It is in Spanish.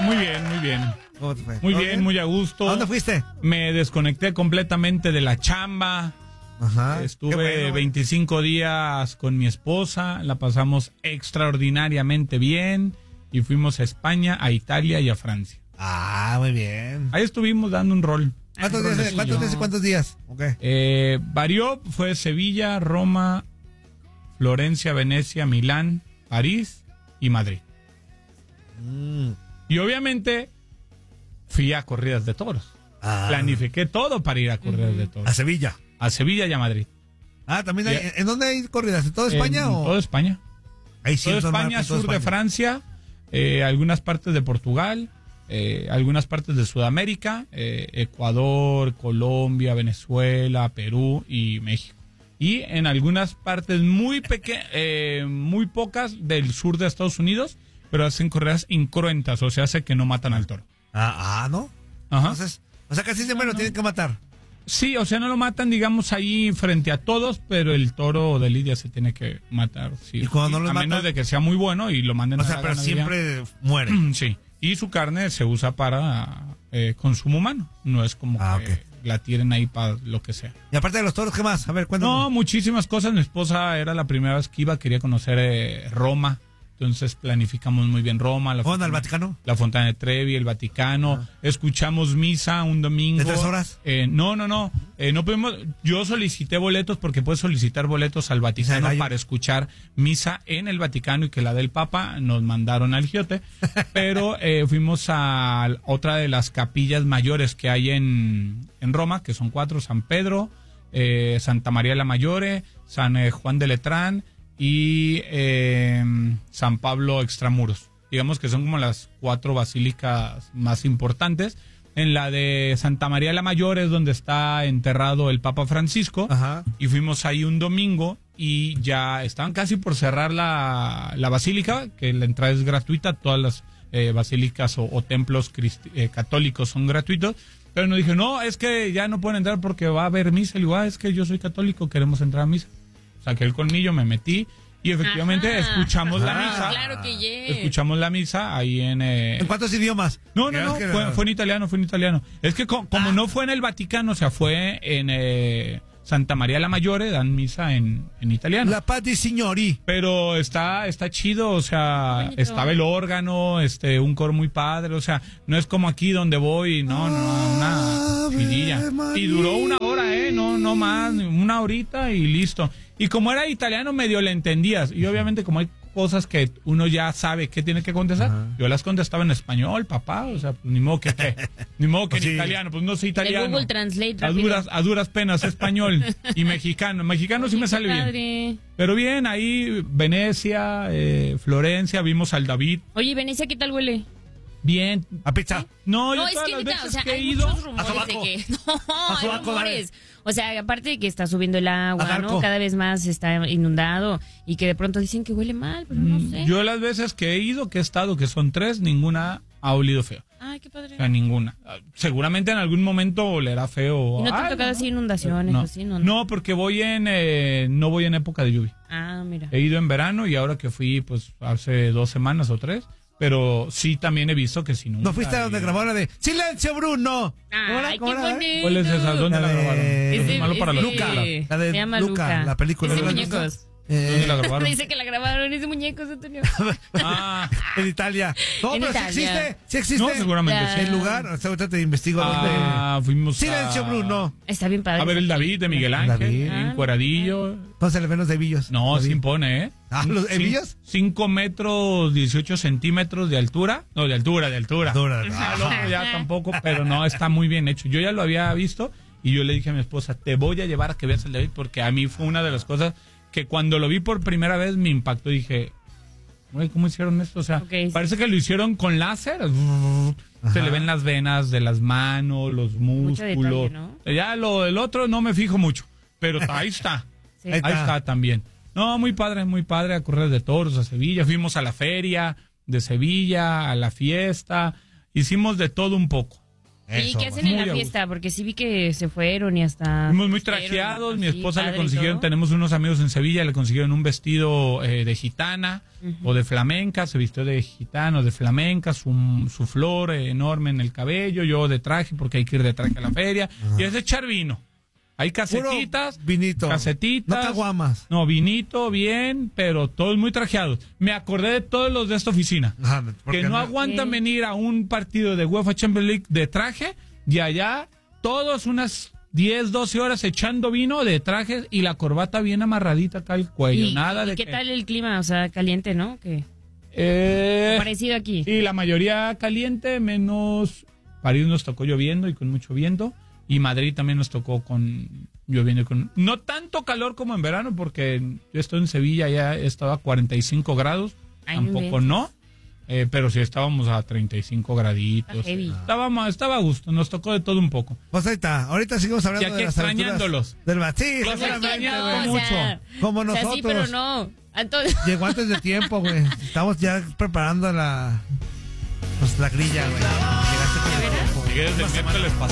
muy bien, muy bien. ¿Cómo te fue? Muy bien, muy a gusto. ¿A dónde fuiste? Me desconecté completamente de la chamba. Ajá. Estuve 25 días con mi esposa, la pasamos extraordinariamente bien y fuimos a España, a Italia y a Francia. Ah, muy bien. Ahí estuvimos dando un rol. ¿Cuántos días? Okay. Varió, fue Sevilla, Roma, Florencia, Venecia, Milán, París y Madrid. Y obviamente fui a corridas de toros. Planifiqué todo para ir a corridas de toros. A Sevilla. A Sevilla y a Madrid. También hay, ¿en dónde hay corridas? ¿En toda España? En toda España. Ahí sí, toda España, sur de Francia, algunas partes de Portugal, algunas partes de Sudamérica, Ecuador, Colombia, Venezuela, Perú y México. Y en algunas partes muy pocas del sur de Estados Unidos, pero hacen corridas incruentas, o sea, hace que no matan al toro. ¿No? Ajá. Entonces, o sea, casi siempre lo tienen que matar. Sí, o sea, no lo matan, digamos, ahí frente a todos, pero el toro de lidia se tiene que matar. Sí. ¿Y cuando no lo a matan? menos de que sea muy bueno y lo manden a la ganadería. Siempre muere. Sí. Y su carne se usa para consumo humano. No es como que la tiren ahí para lo que sea. Y aparte de los toros, ¿qué más? A ver, cuéntame. No, muchísimas cosas. Mi esposa era la primera vez que iba, quería conocer Roma. Entonces planificamos muy bien Roma. ¿El Vaticano? La Fontana de Trevi, el Vaticano. Escuchamos misa un domingo. ¿De 3 horas? No. No podemos. Yo solicité boletos porque puedes solicitar boletos al Vaticano para escuchar misa en el Vaticano y que la del Papa nos mandaron al Giote. Pero fuimos a otra de las capillas mayores que hay en Roma, que son 4: San Pedro, Santa María la Mayore, San Juan de Letrán y San Pablo Extramuros. Digamos que son como las 4 basílicas más importantes. En la de Santa María la Mayor es donde está enterrado el Papa Francisco. Ajá. Y fuimos ahí un domingo y ya estaban casi por cerrar la basílica, que la entrada es gratuita. Todas las basílicas o templos católicos son gratuitos. Pero nos dije, no, es que ya no pueden entrar porque va a haber misa. Y digo, es que yo soy católico, queremos entrar a misa. Saqué el colmillo, me metí y efectivamente escuchamos la misa. Claro que yes. Escuchamos la misa ahí en... ¿En cuántos idiomas? No, fue en italiano, Es que como no fue en el Vaticano, o sea, fue en Santa María la Mayore, dan misa en italiano. La Patti Signori. Pero está chido, o sea, estaba el órgano, un coro muy padre, o sea, no es como aquí donde voy, una chidilla. Y duró 1 hora, no más, 1 horita y listo. Y como era italiano, medio le entendías. Y obviamente como hay cosas que uno ya sabe que tiene que contestar, yo las contestaba en español, papá, o sea, pues, ni modo que en italiano, pues no sé italiano. El Google Translate a duras penas español y mexicano sí me sale bien. Pero bien, ahí Venecia, Florencia, vimos al David. Oye, Venecia, ¿qué tal huele? Bien. ¿A pizza? No, yo es todas que las neta, veces o sea, que he hay ido muchos rumores de que hay rumores. O sea, aparte de que está subiendo el agua, ¿no? Cada vez más está inundado y que de pronto dicen que huele mal, pero no sé. Yo las veces que he ido, que he estado, que son 3, ninguna ha olido feo. Ay, qué padre. O sea, ninguna. Seguramente en algún momento olerá feo. ¿Y no te ha tocado así inundaciones o así? No, porque no voy en época de lluvia. Mira. He ido en verano y ahora que fui, pues, hace 2 semanas o 3. Pero sí también he visto que si nunca... ¿No fuiste a donde grabaron la de ¡Silencio, Bruno! ¡Ay, qué bonito! ¿Cuál es esa? ¿Dónde la grabaron? Es malo para Luca. La de se llama Luca, la película. Es de muñecos. ¿Dónde la grabaron? Dice que la grabaron, es de muñecos, Antonio. En Italia. No, en pero Italia. sí existe. No, seguramente sí. El lugar, ahorita te investigo. Fuimos ¡Silencio, Bruno! Está bien padre. A ver el David de Miguel Ángel, encueradillo. ¿Cómo se le ven los hebillos? No, David. se impone, ¿eh? ¿Los hebillos? 5 metros 18 centímetros de altura. No, de altura. No, ya tampoco, pero no, está muy bien hecho. Yo ya lo había visto y yo le dije a mi esposa, te voy a llevar a que veas el David, porque a mí fue una de las cosas que cuando lo vi por primera vez me impactó. Dije, güey, ¿cómo hicieron esto? O sea, parece que lo hicieron con láser. Se le ven las venas de las manos, los músculos. Detalle, ¿no? Ya el otro no me fijo mucho, pero ahí está. Sí. Ahí está también. No, muy padre, a correr de toros a Sevilla. Fuimos a la feria de Sevilla, a la fiesta. Hicimos de todo un poco. ¿Y qué hacen en la fiesta? Porque sí vi que se fueron y hasta... Fuimos muy trajeados, mi esposa le consiguieron, tenemos unos amigos en Sevilla, le consiguieron un vestido de gitana o de flamenca, se vistió de gitana o de flamenca, su flor enorme en el cabello, yo de traje porque hay que ir de traje a la feria, y es de echar vino. Hay casetitas, puro vinito, casetitas, no caguamas. No, vinito, bien, pero todos muy trajeados. Me acordé de todos los de esta oficina, que no aguantan venir a un partido de UEFA Champions League de traje, y allá todos unas 10, 12 horas echando vino de traje y la corbata bien amarradita acá al cuello. ¿Y qué tal el clima? O sea, caliente, ¿no? Parecido aquí. Sí, la mayoría caliente, menos París nos tocó lloviendo y con mucho viento. Y Madrid también nos tocó lloviendo con no tanto calor como en verano, porque yo estoy en Sevilla, ya estaba a 45 grados, tampoco no, pero sí estábamos a 35 graditos. Estaba a gusto, nos tocó de todo un poco. Pues ahí está, ahorita seguimos hablando de las extrañándolos. Del sí, los extrañamos mucho. Como nosotros. Sí, pero no. Llegó antes de tiempo, güey. Estamos ya preparando la grilla, güey. Llegaste con el tiempo. Llegué desde el miércoles pasado.